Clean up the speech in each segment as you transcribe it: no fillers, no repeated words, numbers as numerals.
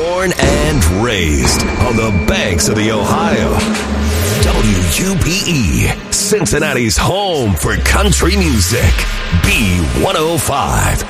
Born and raised on the banks of the Ohio. WUPE, Cincinnati's home for country music. B105.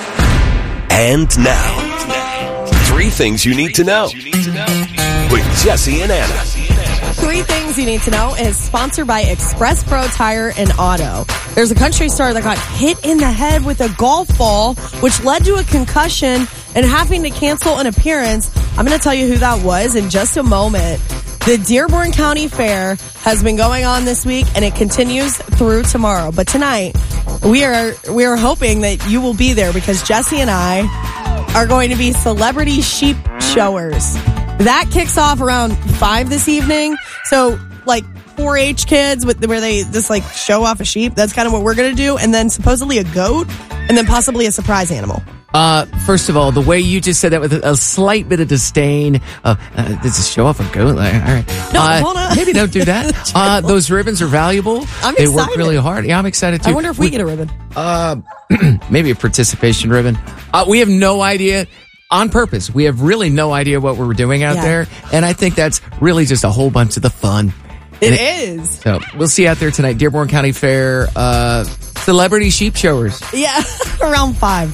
And now, 3 things you need to know with Jesse and Anna. 3 things you need to know is sponsored by Express Pro Tire and Auto. There's a country star that got hit in the head with a golf ball, which led to a concussion and having to cancel an appearance. I'm going to tell you who that was in just a moment. The Dearborn County Fair has been going on this week, and it continues through tomorrow. But tonight, we are hoping that you will be there because Jesse and I are going to be celebrity sheep showers. That kicks off around 5 this evening. So, like 4-H kids where they just like show off a sheep. That's kind of what we're going to do. And then supposedly a goat and then possibly a surprise animal. First of all, the way you just said that with a slight bit of disdain, this is show off a goat. Like, all right. No, hold on. Maybe don't do that. Those ribbons are valuable. I'm they excited. work really hard. Yeah, I'm excited too. I wonder if we get a ribbon. Maybe a participation ribbon. We have no idea. On purpose, we have really no idea what we're doing out there, and I think that's really just a whole bunch of the fun. It is. So we'll see you out there tonight, Dearborn County Fair, celebrity sheep showers. Yeah, around 5.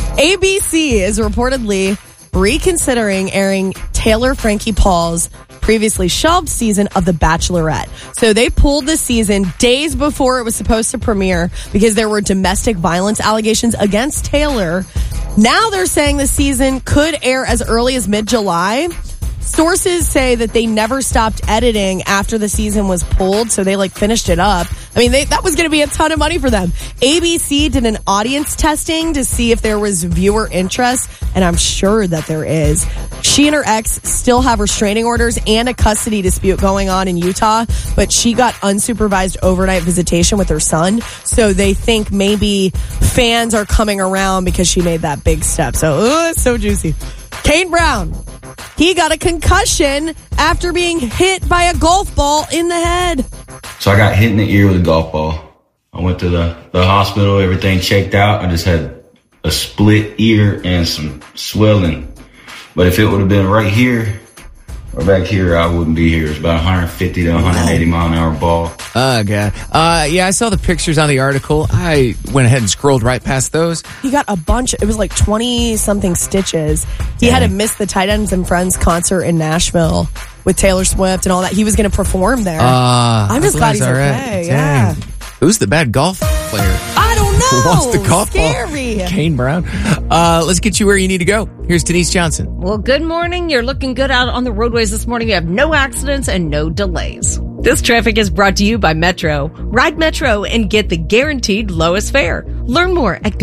ABC is reportedly reconsidering airing Taylor Frankie Paul's previously shelved season of The Bachelorette. So they pulled the season days before it was supposed to premiere because there were domestic violence allegations against Taylor. Now they're saying the season could air as early as mid-July. Sources say that they never stopped editing after the season was pulled, so they finished it up. I mean, that was going to be a ton of money for them. ABC did an audience testing to see if there was viewer interest, and I'm sure that there is. She and her ex still have restraining orders and a custody dispute going on in Utah, but she got unsupervised overnight visitation with her son, so they think maybe fans are coming around because she made that big step. So, it's so juicy. Kane Brown. He got a concussion after being hit by a golf ball in the head. So I got hit in the ear with a golf ball. I went to the hospital, everything checked out. I just had a split ear and some swelling. But if it would have been right here or back here, I wouldn't be here. It's about 150 to 180 mile an hour ball. Oh, God. Yeah, I saw the pictures on the article. I went ahead and scrolled right past those. He got a bunch. It was like 20-something stitches. He had to miss the Tight Ends and Friends concert in Nashville with Taylor Swift and all that. He was going to perform there. I'm just glad he's okay. Yeah. Who's the bad golf player? I don't know. Who wants the golf Scary. ball? Kane Brown. Let's get you where you need to go. Here's Denise Johnson. Well, good morning. You're looking good out on the roadways this morning. You have no accidents and no delays. This traffic is brought to you by Metro. Ride Metro and get the guaranteed lowest fare. Learn more at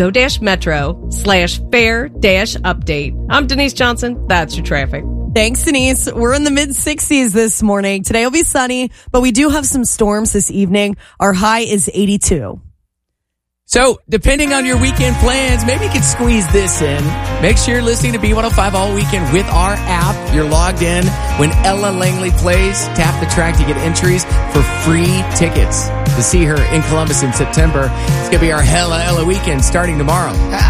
go-metro/fare-update. I'm Denise Johnson. That's your traffic. Thanks, Denise. We're in the mid-60s this morning. Today will be sunny, but we do have some storms this evening. Our high is 82. So, depending on your weekend plans, maybe you can squeeze this in. Make sure you're listening to B105 all weekend with our app. You're logged in. When Ella Langley plays, tap the track to get entries for free tickets to see her in Columbus in September. It's going to be our Hella Ella weekend starting tomorrow.